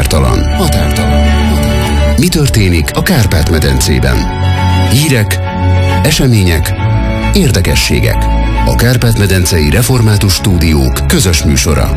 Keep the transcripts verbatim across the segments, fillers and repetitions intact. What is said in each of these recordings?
Határtalan. Határtalan. Mi történik a Kárpát-medencében? Hírek, események, érdekességek. A Kárpát-medencei Református Stúdiók közös műsora.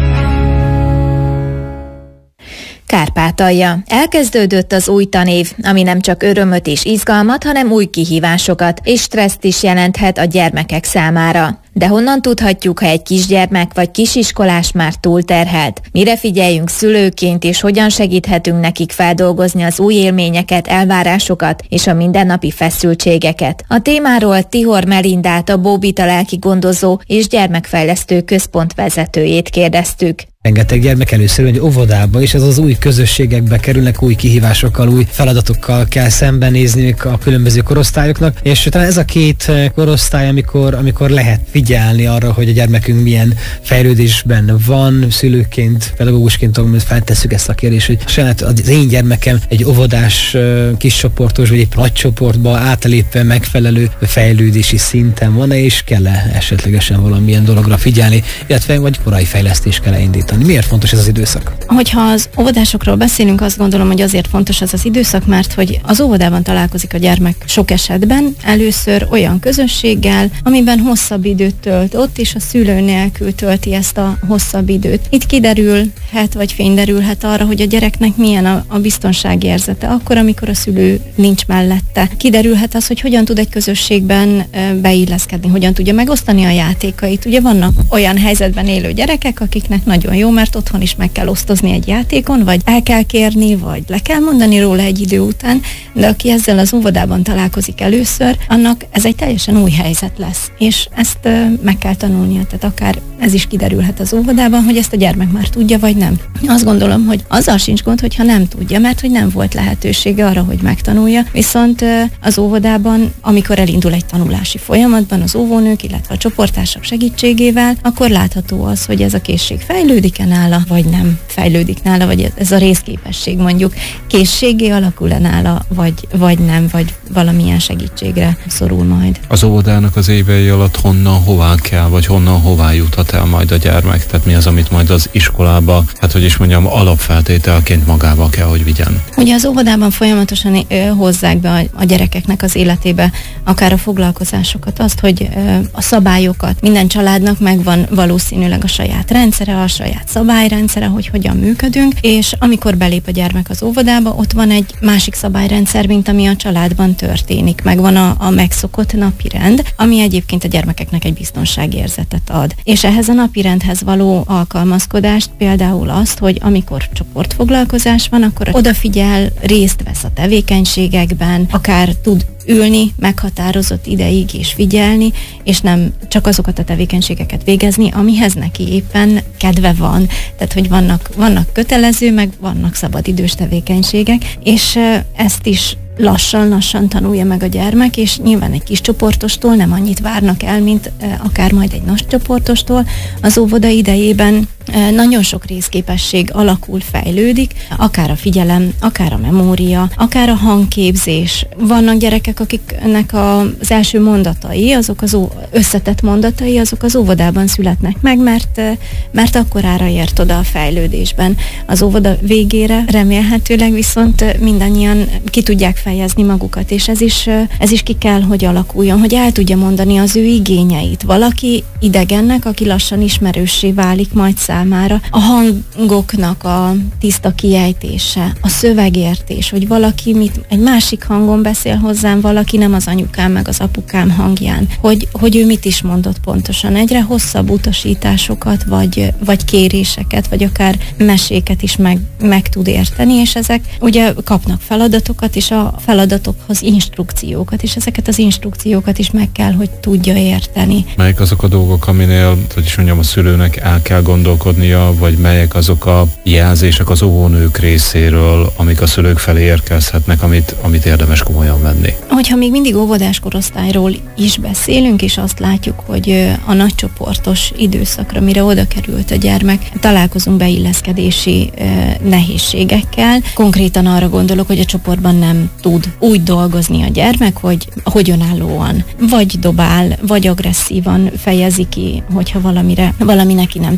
Kárpátalja. Elkezdődött az új tanév, ami nem csak örömöt és izgalmat, hanem új kihívásokat és stresszt is jelenthet a gyermekek számára. De honnan tudhatjuk, ha egy kisgyermek vagy kisiskolás már túlterhelt? Mire figyeljünk szülőként, és hogyan segíthetünk nekik feldolgozni az új élményeket, elvárásokat és a mindennapi feszültségeket? A témáról Tihor Melindát, a Bóbita lelki gondozó és gyermekfejlesztő központ vezetőjét kérdeztük. Rengeteg gyermek először egy óvodába, és ez az új közösségekbe kerülnek, új kihívásokkal, új feladatokkal kell szembenézniük a különböző korosztályoknak, és talán ez a két korosztály, amikor, amikor lehet figyelni arra, hogy a gyermekünk milyen fejlődésben van, szülőként, pedagógusként feltesszük ezt a kérdést, hogy saját az én gyermekem egy óvodás kiscsoportos, vagy egy nagy csoportba átlépve megfelelő fejlődési szinten van-e, és kell-e esetlegesen valamilyen dologra figyelni, illetve vagy korai fejlesztést kell indítani. Miért fontos ez az időszak? Hogyha az óvodásokról beszélünk, azt gondolom, hogy azért fontos ez az időszak, mert hogy az óvodában találkozik a gyermek sok esetben először olyan közösséggel, amiben hosszabb időt tölt ott, és a szülő nélkül tölti ezt a hosszabb időt. Itt kiderülhet, vagy fényderülhet arra, hogy a gyereknek milyen a, a biztonságérzete, akkor, amikor a szülő nincs mellette. Kiderülhet az, hogy hogyan tud egy közösségben beilleszkedni, hogyan tudja megosztani a játékait. Ugye vannak olyan helyzetben élő gyerekek, akiknek nagyon jó, mert otthon is meg kell osztozni egy játékon, vagy el kell kérni, vagy le kell mondani róla egy idő után, de aki ezzel az óvodában találkozik először, annak ez egy teljesen új helyzet lesz, és ezt uh, meg kell tanulnia, tehát akár ez is kiderülhet az óvodában, hogy ezt a gyermek már tudja, vagy nem. Azt gondolom, hogy azzal sincs gond, hogyha nem tudja, mert hogy nem volt lehetősége arra, hogy megtanulja, viszont uh, az óvodában, amikor elindul egy tanulási folyamatban az óvónők, illetve a csoporttársak segítségével, akkor látható az, hogy ez a készség fejlődik-e nála, vagy nem fejlődik nála, vagy ez a részképesség mondjuk készségé alakul-e nála, vagy, vagy nem, vagy valamilyen segítségre szorul majd. Az óvodának az évei alatt honnan hová kell, vagy honnan hová juthat el majd a gyermek? Tehát mi az, amit majd az iskolába, hát hogy is mondjam, alapfeltételként magába kell, hogy vigyen? Ugye az óvodában folyamatosan ö, hozzák be a, a gyerekeknek az életébe akár a foglalkozásokat, azt, hogy ö, a szabályokat, minden családnak megvan valószínűleg a saját rendszere, a saját szabályrendszere, hogy hogyan működünk, és amikor belép a gyermek az óvodába, ott van egy másik szabályrendszer, mint ami a családban történik. Megvan a, a megszokott napirend, ami egyébként a gyermekeknek egy biztonságérzetet ad. És ehhez a napirendhez való alkalmazkodást például azt, hogy amikor csoportfoglalkozás van, akkor odafigyel, részt vesz a tevékenységekben, akár tud ülni meghatározott ideig és figyelni, és nem csak azokat a tevékenységeket végezni, amihez neki éppen kedve van. Tehát, hogy vannak, vannak kötelező, meg vannak szabadidős tevékenységek, és ezt is lassan-lassan tanulja meg a gyermek, és nyilván egy kis csoportostól nem annyit várnak el, mint akár majd egy nagy csoportostól. Az óvoda idejében nagyon sok részképesség alakul, fejlődik, akár a figyelem, akár a memória, akár a hangképzés. Vannak gyerekek, akiknek az első mondatai, azok az összetett mondatai, azok az óvodában születnek meg, mert, mert akkorára ért oda a fejlődésben. Az óvoda végére remélhetőleg viszont mindannyian ki tudják fejezni magukat, és ez is, ez is ki kell, hogy alakuljon, hogy el tudja mondani az ő igényeit. Valaki idegennek, aki lassan ismerőssé válik majd számára. A hangoknak a tiszta kiejtése, a szövegértés, hogy valaki mit, egy másik hangon beszél hozzám, valaki nem az anyukám meg az apukám hangján, hogy, hogy ő mit is mondott pontosan. Egyre hosszabb utasításokat, vagy, vagy kéréseket, vagy akár meséket is meg, meg tud érteni, és ezek ugye kapnak feladatokat, és a feladatokhoz instrukciókat, és ezeket az instrukciókat is meg kell, hogy tudja érteni. Melyek azok a dolgok, aminél, hogy is mondjam, a szülőnek el kell gondolkodnia, vagy melyek azok a jelzések az óvónők részéről, amik a szülők felé érkezhetnek, amit, amit érdemes komolyan venni? Hogyha még mindig óvodás korosztályról is beszélünk, és azt látjuk, hogy a nagycsoportos időszakra, mire oda került a gyermek, találkozunk beilleszkedési nehézségekkel. Konkrétan arra gondolok, hogy a csoportban nem tud úgy dolgozni a gyermek, hogy, hogy önállóan, vagy dobál, vagy agresszívan fejezi ki, hogyha valamire, valami neki nem tetszik, vagy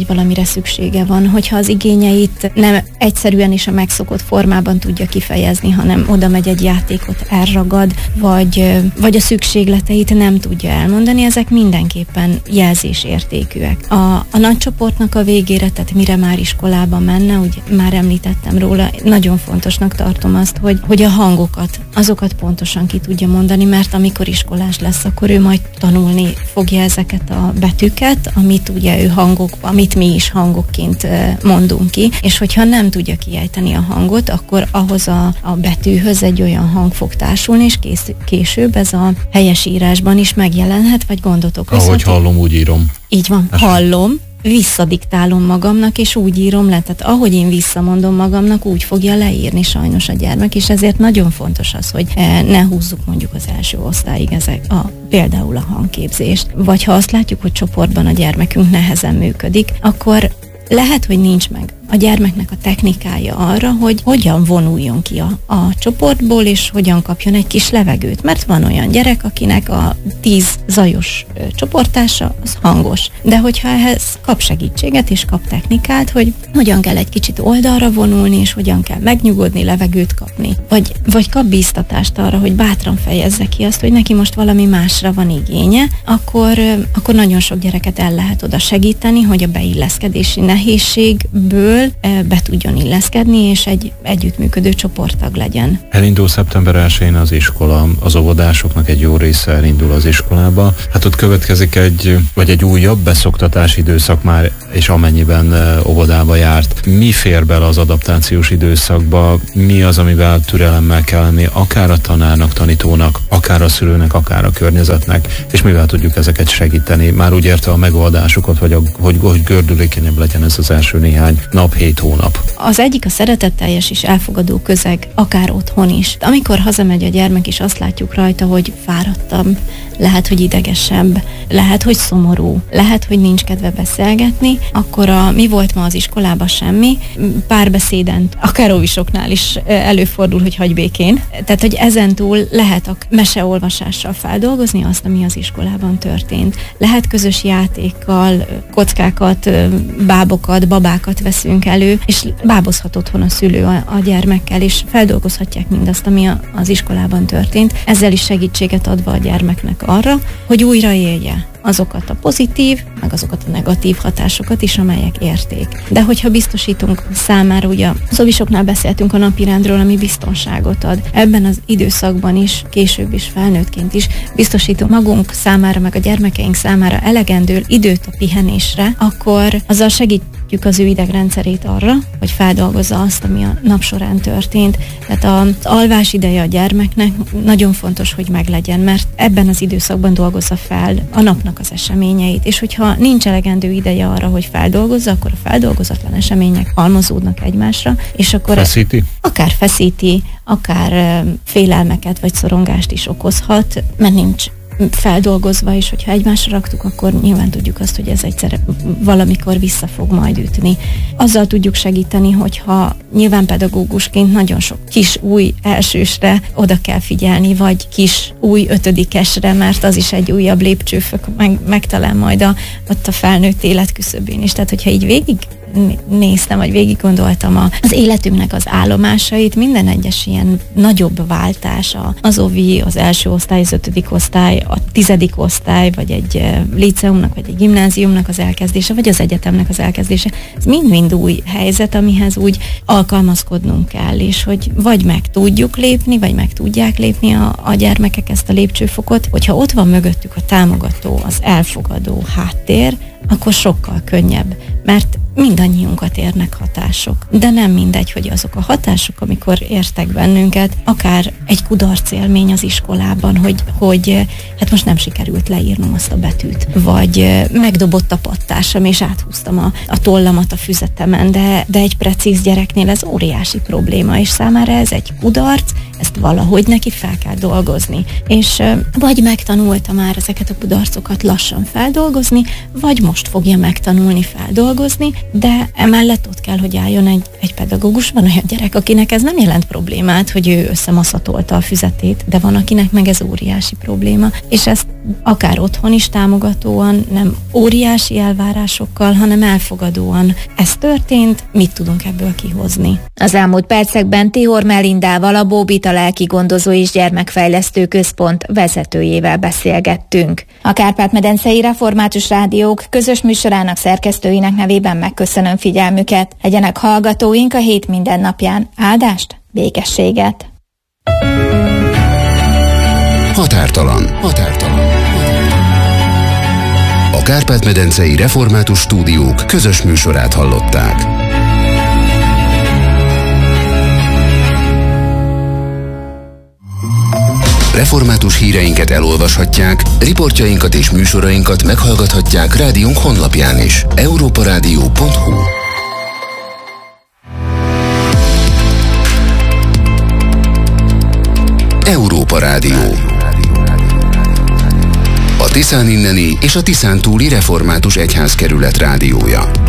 hogy valamire szüksége van, hogyha az igényeit nem egyszerűen is a megszokott formában tudja kifejezni, hanem oda megy egy játékot, elragad, vagy, vagy a szükségleteit nem tudja elmondani, ezek mindenképpen jelzésértékűek. A, a nagy csoportnak a végére, tehát mire már iskolába menne, úgy már említettem róla, nagyon fontosnak tartom azt, hogy, hogy a hangokat, azokat pontosan ki tudja mondani, mert amikor iskolás lesz, akkor ő majd tanulni fogja ezeket a betűket, amit ugye ő hangok, amit mi is hangokként mondunk ki, és hogyha nem tudja kiejteni a hangot, akkor ahhoz a, a betűhöz egy olyan hang fog társulni, és kész, később ez a helyes írásban is megjelenhet, vagy gondot okoz. Ahogy hallom, úgy írom. Így van, Eset. hallom, visszadiktálom magamnak, és úgy írom le, tehát ahogy én visszamondom magamnak, úgy fogja leírni sajnos a gyermek, és ezért nagyon fontos az, hogy ne húzzuk mondjuk az első osztályig ezek a, például a hangképzést, vagy ha azt látjuk, hogy csoportban a gyermekünk nehezen működik, akkor lehet, hogy nincs meg a gyermeknek a technikája arra, hogy hogyan vonuljon ki a, a csoportból, és hogyan kapjon egy kis levegőt. Mert van olyan gyerek, akinek a tíz zajos ö, csoporttársa, az hangos. De hogyha ehhez kap segítséget, és kap technikát, hogy hogyan kell egy kicsit oldalra vonulni, és hogyan kell megnyugodni, levegőt kapni. Vagy, vagy kap bíztatást arra, hogy bátran fejezze ki azt, hogy neki most valami másra van igénye, akkor, ö, akkor nagyon sok gyereket el lehet oda segíteni, hogy a beilleszkedési nehézségből be tudjon illeszkedni, és egy együttműködő csoporttag legyen. Elindul szeptember elsején az iskola, az óvodásoknak egy jó része elindul az iskolába. Hát ott következik egy, vagy egy újabb beszoktatási időszak már, és amennyiben óvodába járt. Mi fér bele az adaptációs időszakba? Mi az, amivel türelemmel kell lenni, akár a tanárnak, tanítónak, akár a szülőnek, akár a környezetnek, és mivel tudjuk ezeket segíteni? Már úgy érte a megoldásukat, vagy a, hogy, hogy gördülékenyebb legyen ez az első néhány nap, hét hónap. Az egyik a szeretetteljes és elfogadó közeg, akár otthon is. Amikor hazamegy a gyermek, és azt látjuk rajta, hogy fáradtabb, lehet, hogy idegesebb, lehet, hogy szomorú, lehet, hogy nincs kedve beszélgetni, akkor a mi volt ma az iskolában semmi, párbeszéden, akár óvisoknál is előfordul, hogy hagy békén. Tehát, hogy ezentúl lehet a meseolvasással feldolgozni azt, ami az iskolában történt. Lehet közös játékkal, kockákat, bábokat, babákat veszünk elő, és bábozhat otthon a szülő a, a gyermekkel, és feldolgozhatják mindazt, ami a, az iskolában történt, ezzel is segítséget adva a gyermeknek arra, hogy újra élje azokat a pozitív, meg azokat a negatív hatásokat is, amelyek érték. De hogyha biztosítunk számára, ugye az óvisoknál beszéltünk a napirendről, ami biztonságot ad. Ebben az időszakban is, később is, felnőttként is biztosítunk magunk számára, meg a gyermekeink számára elegendő időt a pihenésre, akkor azzal segítjük az ő idegrendszerét arra, hogy feldolgozza azt, ami a nap során történt. Tehát az alvás ideje a gyermeknek nagyon fontos, hogy meglegyen, mert ebben az időszakban dolgozza fel a napnak az eseményeit, és hogyha nincs elegendő ideje arra, hogy feldolgozza, akkor a feldolgozatlan események halmozódnak egymásra, és akkor feszíti. akár feszíti, akár félelmeket vagy szorongást is okozhat, mert nincs feldolgozva, és hogyha egymásra raktuk, akkor nyilván tudjuk azt, hogy ez egyszer valamikor vissza fog majd ütni. Azzal tudjuk segíteni, hogyha nyilván pedagógusként nagyon sok kis új elsősre oda kell figyelni, vagy kis új ötödikesre, mert az is egy újabb lépcsőfok, meg, megtalál majd a, ott a felnőtt élet küszöbén is. Tehát, hogyha így végig néztem, vagy végig gondoltam az életünknek az állomásait, minden egyes ilyen nagyobb váltás, az óvi, az első osztály, az ötödik osztály, a tizedik osztály, vagy egy líceumnak, vagy egy gimnáziumnak az elkezdése, vagy az egyetemnek az elkezdése, ez mind-mind új helyzet, amihez úgy alkalmazkodnunk kell, és hogy vagy meg tudjuk lépni, vagy meg tudják lépni a, a gyermekek ezt a lépcsőfokot, hogyha ott van mögöttük a támogató, az elfogadó háttér, akkor sokkal könnyebb, mert mindannyiunkat érnek hatások. De nem mindegy, hogy azok a hatások, amikor értek bennünket, akár egy kudarc élmény az iskolában, hogy, hogy hát most nem sikerült leírnom azt a betűt, vagy megdobott a pattársam, és áthúztam a, a tollamat a füzetemen, de, de egy precíz gyereknél ez óriási probléma, és számára ez egy kudarc, ezt valahogy neki fel kell dolgozni. És vagy megtanulta már ezeket a kudarcokat lassan feldolgozni, vagy most most fogja megtanulni feldolgozni, de emellett ott kell, hogy álljon egy, egy pedagógus. Van olyan gyerek, akinek ez nem jelent problémát, hogy ő összemaszatolta a füzetét, de van, akinek meg ez óriási probléma, és ezt akár otthon is támogatóan, nem óriási elvárásokkal, hanem elfogadóan. Ez történt, mit tudunk ebből kihozni? Az elmúlt percekben Tihor Melindával, a Bóbita Lelkigondozó és Gyermekfejlesztő Központ vezetőjével beszélgettünk. A Kárpát-medencei Református Rádiók közös műsorának szerkesztőinek nevében megköszönöm figyelmüket. Legyenek hallgatóink a hét minden napján. Áldást, békességet! Határtalan. Határtalan. A Kárpát-medencei Református Stúdiók közös műsorát hallották. Református híreinket elolvashatják, riportjainkat és műsorainkat meghallgathatják rádiónk honlapján is. európarádió pont hu. Európa Rádió. A Tiszán inneni és a Tiszán túli Református Egyházkerület rádiója.